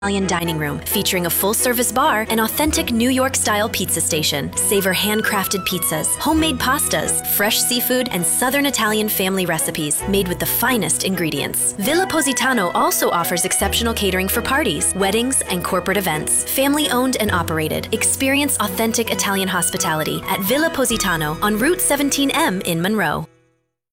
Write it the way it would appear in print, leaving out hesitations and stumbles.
Italian dining room featuring a full-service bar and authentic New York-style pizza station. Savor handcrafted pizzas, homemade pastas, fresh seafood, and Southern Italian family recipes made with the finest ingredients. Villa Positano also offers exceptional catering for parties, weddings, and corporate events. Family-owned and operated. Experience authentic Italian hospitality at Villa Positano on Route 17M in Monroe.